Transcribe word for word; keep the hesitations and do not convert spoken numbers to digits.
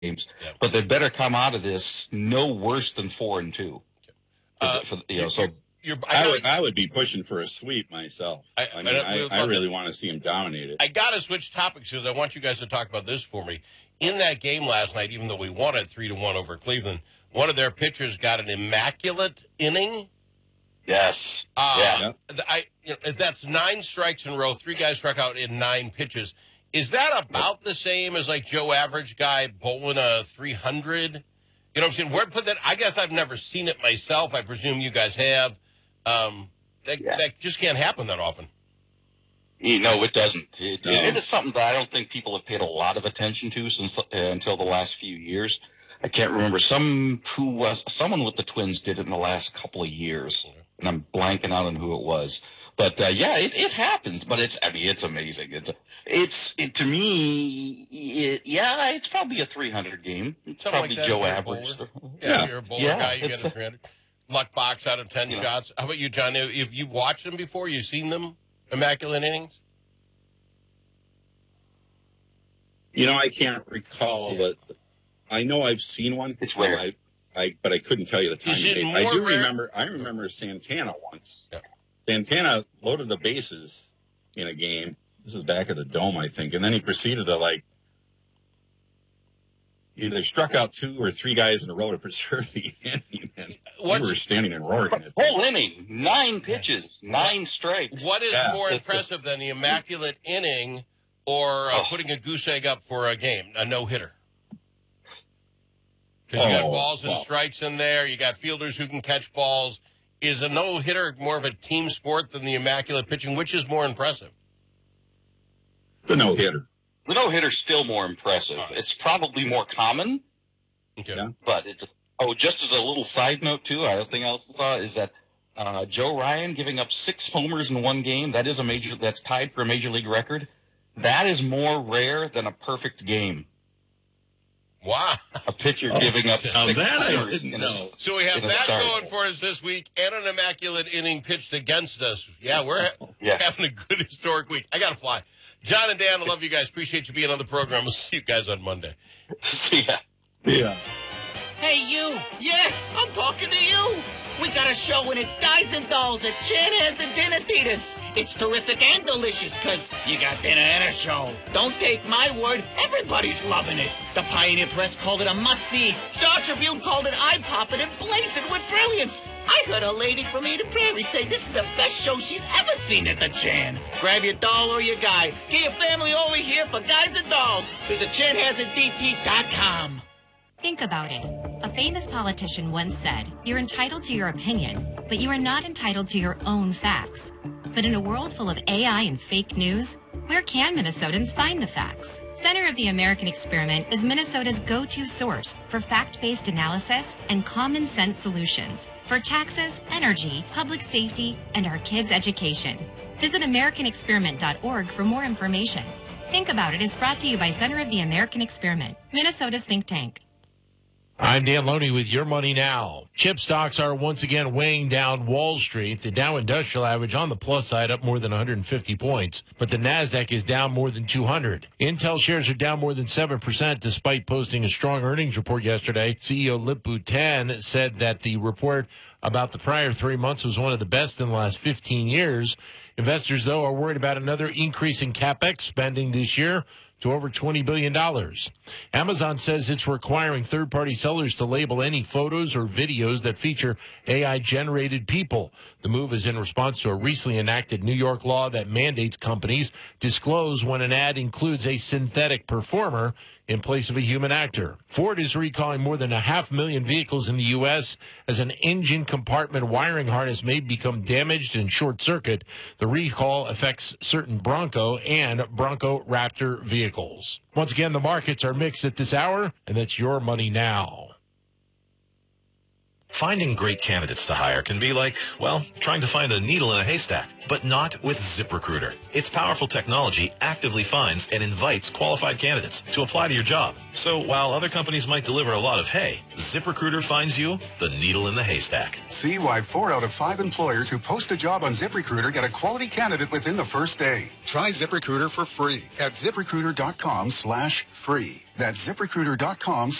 games, yeah. but they better come out of this no worse than four and two. Uh, for, you know, so you're, I, I would I would be pushing for a sweep myself. I, I mean, I, I really want to see him dominate it. I got to switch topics because I want you guys to talk about this for me. In that game last night, even though we won it three to one over Cleveland, one of their pitchers got an immaculate inning. Yes. Uh, yeah. I you know, that's nine strikes in a row. Three guys struck out in nine pitches. Is that about the same as like Joe Average guy bowling a three hundred? You know what I'm saying? Where put that? I guess I've never seen it myself. I presume you guys have. Um, that, yeah. that just can't happen that often. You know, it doesn't. It, no. it is something that I don't think people have paid a lot of attention to since uh, until the last few years. I can't remember. Some who was someone with the Twins did it in the last couple of years, and I'm blanking out on who it was. But uh, yeah, it, it happens. But it's I mean, it's amazing. It's it's it, to me. It, yeah, it's probably a three hundred game. It's Something probably like that Joe if you're a Average. bowler. Yeah, Yeah. if you're a bowler Yeah, guy, you it's get a a- three hundred. Luck box out of ten Yeah. shots. How about you, John? If you've watched them before, you've seen them, immaculate innings? You know, I can't recall, but I know I've seen one. It's rare. I, I, but I couldn't tell you the time Is and it date. I more do rare? remember. I remember Santana once. Yeah. Santana loaded the bases in a game. This is back at the Dome, I think, and then he proceeded to like either struck out two or three guys in a row to preserve the inning. And What's- we were standing and roaring it. Whole inning, nine pitches, nine strikes. What is Yeah, more it's a- impressive than the immaculate inning or uh, Oh. putting a goose egg up for a game, a no-hitter? Because you got Oh, balls and wow. strikes in there. You got fielders who can catch balls. Is a no-hitter more of a team sport than the immaculate pitching? Which is more impressive? The no hitter. The no-hitter's still more impressive. It's probably more common, Okay. Yeah. but it's oh, just as a little side note too, I think else saw is that uh, Joe Ryan giving up six homers in one game. That is a major. That's tied for a major league record. That is more rare than a perfect game. Wow. A pitcher Oh, giving up now six that I homers didn't in know. a, So we have in a that start. going for us this week and an immaculate inning pitched against us. Yeah, we're ha- Yeah. having a good historic week. I got to fly. John and Dan, I love you guys. Appreciate you being on the program. We'll see you guys on Monday. yeah. Yeah. Hey, you! Yeah, I'm talking to you! We got a show and it's Guys and Dolls at Chanhassen and Dinner Theaters. It's terrific and delicious because you got dinner and a show. Don't take my word, everybody's loving it. The Pioneer Press called it a must-see. Star Tribune called it eye-popping and blazing with brilliance. I heard a lady from Eden Prairie say this is the best show she's ever seen at the Chan. Grab your doll or your guy. Get your family over here for Guys and Dolls. Visit Chan Hazen D T dot com. Think about it. A famous politician once said, "You're entitled to your opinion, but you are not entitled to your own facts." But in a world full of A I and fake news, where can Minnesotans find the facts? Center of the American Experiment is Minnesota's go-to source for fact-based analysis and common sense solutions for taxes, energy, public safety, and our kids' education. Visit American Experiment dot org for more information. Think About It is brought to you by Center of the American Experiment, Minnesota's think tank. I'm Dan Loney with Your Money Now. Chip stocks are once again weighing down Wall Street. The Dow Industrial Average on the plus side up more than one hundred fifty points, but the NASDAQ is down more than two hundred. Intel shares are down more than seven percent despite posting a strong earnings report yesterday. C E O Lip-Bu Tan said that the report about the prior three months was one of the best in the last fifteen years. Investors, though, are worried about another increase in CapEx spending this year to over twenty billion dollars. Amazon says it's requiring third-party sellers to label any photos or videos that feature A I-generated people. The move is in response to a recently enacted New York law that mandates companies disclose when an ad includes a synthetic performer in place of a human actor. Ford is recalling more than a half million vehicles in the U S as an engine compartment wiring harness may become damaged and short-circuit. The recall affects certain Bronco and Bronco Raptor vehicles. Once again, the markets are mixed at this hour, and that's Your Money Now. Finding great candidates to hire can be like, well, trying to find a needle in a haystack, but not with ZipRecruiter. Its powerful technology actively finds and invites qualified candidates to apply to your job. So while other companies might deliver a lot of hay, ZipRecruiter finds you the needle in the haystack. See why four out of five employers who post a job on ZipRecruiter get a quality candidate within the first day. Try ZipRecruiter for free at ZipRecruiter.com slash free. That's ZipRecruiter.com